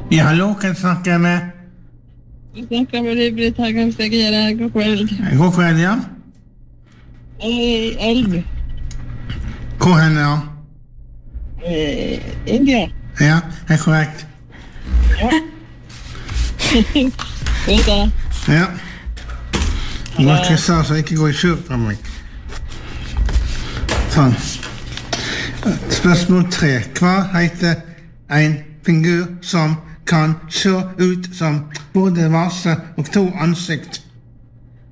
Ja, hallo, kan jeg snakke med? Jeg snakker med deg, Britt Hagen-Stegere. God kveld. God kveld, ja. Elv. Hvor henne, ja? India. Ja, er korrekt. Ja. Vet du? Ja. Du må krysse, så ikke gå i skjul fra meg. Sånn. Spørsmål 3. Hva heter en figur som kan se ut som både vase og 2 ansikt?